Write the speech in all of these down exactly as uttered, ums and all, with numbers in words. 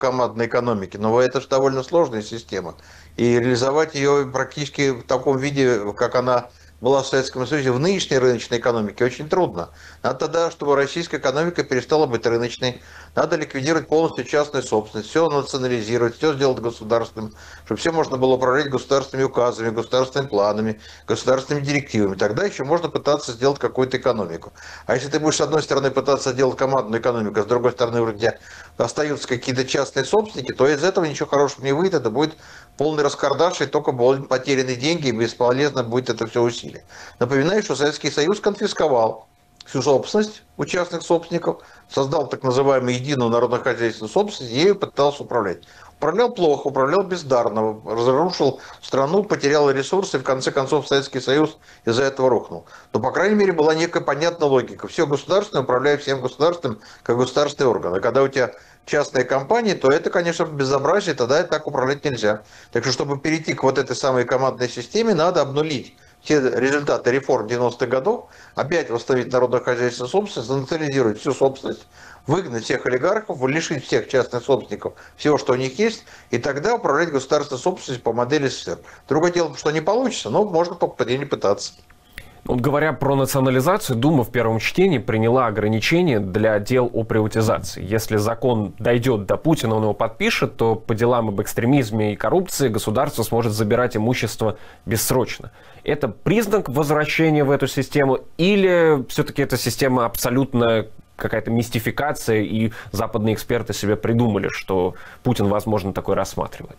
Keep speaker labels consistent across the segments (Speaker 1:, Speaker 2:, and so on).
Speaker 1: командной экономики, но это же довольно сложная система. И реализовать ее практически в таком виде, как она была в Советском Союзе, в нынешней рыночной экономике очень трудно. Надо тогда, чтобы российская экономика перестала быть рыночной. Надо ликвидировать полностью частную собственность, все национализировать, все сделать государственным, чтобы все можно было управлять государственными указами, государственными планами, государственными директивами. Тогда еще можно пытаться сделать какую-то экономику. А если ты будешь, с одной стороны, пытаться делать командную экономику, а с другой стороны, вроде остаются какие-то частные собственники, то из этого ничего хорошего не выйдет, это будет полный раскардаш, и только будут потеряны деньги, и бесполезно будет это все усилие. Напоминаю, что Советский Союз конфисковал всю собственность у частных собственников, создал так называемую единую народно-хозяйственную собственность, и ею пытался управлять. Управлял плохо, управлял бездарно, разрушил страну, потерял ресурсы, и в конце концов Советский Союз из-за этого рухнул. Но, по крайней мере, была некая понятная логика. Все государственное управляет всем государственным, как государственный орган. И когда у тебя частные компании, то это, конечно, безобразие, тогда так управлять нельзя. Так что, чтобы перейти к вот этой самой командной системе, надо обнулить все результаты реформ девяностых годов, опять восстановить народно-хозяйственную собственность, национализировать всю собственность, выгнать всех олигархов, лишить всех частных собственников всего, что у них есть, и тогда управлять государственной собственностью по модели СССР. Другое дело, что не получится, но можно только не пытаться.
Speaker 2: Вот говоря про национализацию, Дума в первом чтении приняла ограничения для дел о приватизации. Если закон дойдет до Путина, он его подпишет, то по делам об экстремизме и коррупции государство сможет забирать имущество бессрочно. Это признак возвращения в эту систему или все-таки эта система абсолютно какая-то мистификация, и западные эксперты себе придумали, что Путин, возможно, такой рассматривает?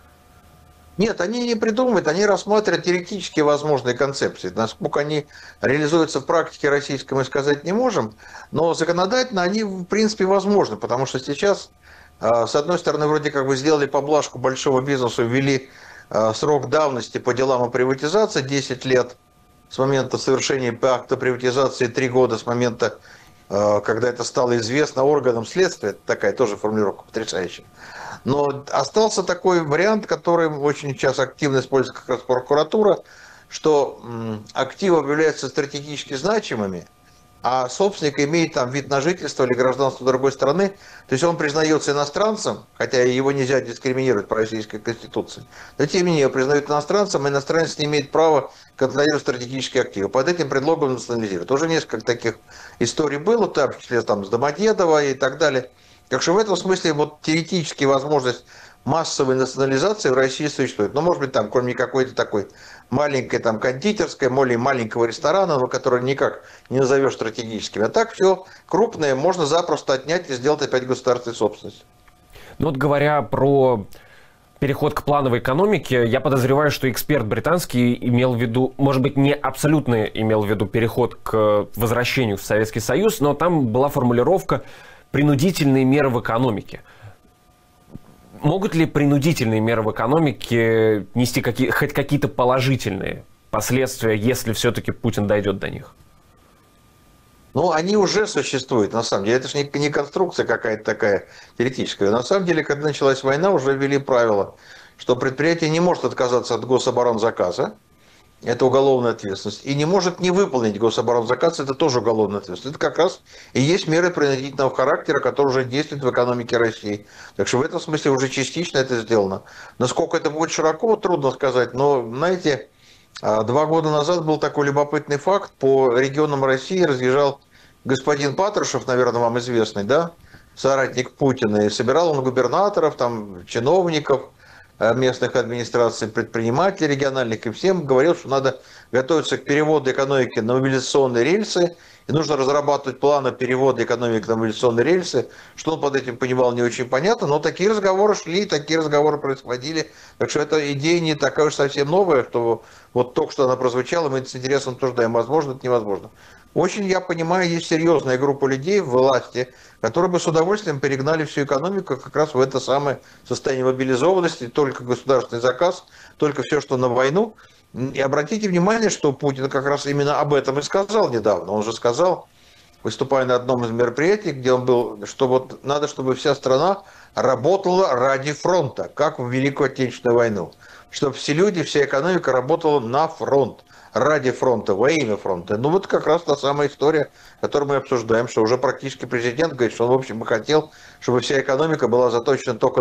Speaker 1: Нет, они не придумывают, они рассматривают теоретически возможные концепции. Насколько они реализуются в практике российской, мы сказать не можем, но законодательно они, в принципе, возможны, потому что сейчас, с одной стороны, вроде как бы сделали поблажку большого бизнесу, ввели срок давности по делам о приватизации десять лет с момента совершения акта приватизации, три года с момента, когда это стало известно органам следствия, такая тоже формулировка потрясающая. Но остался такой вариант, который очень сейчас активно используется как раз прокуратура, что активы являются стратегически значимыми, а собственник имеет там вид на жительство или гражданство другой страны, то есть он признается иностранцем, хотя его нельзя дискриминировать по российской конституции, но тем не менее его признают иностранцем, и иностранец не имеет права контролировать стратегические активы. Под этим предлогом национализируют. Уже несколько таких историй было, в том числе там, с Домодедово и так далее. Так что в этом смысле вот теоретически возможность массовой национализации в России существует. Но, может быть, там, кроме какой-то такой маленькой там кондитерской, более маленького ресторана, но который никак не назовешь стратегическим. А так все крупное можно запросто отнять и сделать опять государственной собственностью.
Speaker 2: Ну вот говоря про переход к плановой экономике, я подозреваю, что эксперт британский имел в виду, может быть, не абсолютно имел в виду переход к возвращению в Советский Союз, но там была формулировка «принудительные меры в экономике». Могут ли принудительные меры в экономике нести какие, хоть какие-то положительные последствия, если все-таки Путин дойдет до них?
Speaker 1: Ну, они уже существуют, на самом деле. Это же не, не конструкция какая-то такая теоретическая. На самом деле, когда началась война, уже ввели правило, что предприятие не может отказаться от гособоронзаказа. Это уголовная ответственность. И не может не выполнить гособоронзаказ, это тоже уголовная ответственность. Это как раз и есть меры принудительного характера, которые уже действуют в экономике России. Так что в этом смысле уже частично это сделано. Насколько это будет широко, трудно сказать. Но, знаете, два года назад был такой любопытный факт. По регионам России разъезжал господин Патрушев, наверное, вам известный, да, соратник Путина. И собирал он губернаторов, там, чиновников, местных администраций, предпринимателей региональных, и всем говорил, что надо готовиться к переводу экономики на мобилизационные рельсы, и нужно разрабатывать планы перевода экономики на мобилизационные рельсы. Что он под этим понимал, не очень понятно, но такие разговоры шли, такие разговоры происходили. Так что эта идея не такая уж совсем новая, что вот только что она прозвучала, мы это с интересом обсуждаем, возможно, это невозможно. Очень, я понимаю, есть серьезная группа людей в власти, которые бы с удовольствием перегнали всю экономику как раз в это самое состояние мобилизованности, только государственный заказ, только все, что на войну. И обратите внимание, что Путин как раз именно об этом и сказал недавно. Он же сказал, выступая на одном из мероприятий, где он был, что вот надо, чтобы вся страна работала ради фронта, как в Великую Отечественную войну. Чтобы все люди, вся экономика работала на фронт, ради фронта, во имя фронта. Ну вот как раз та самая история, которую мы обсуждаем, что уже практически президент говорит, что он, в общем, бы хотел, чтобы вся экономика была заточена только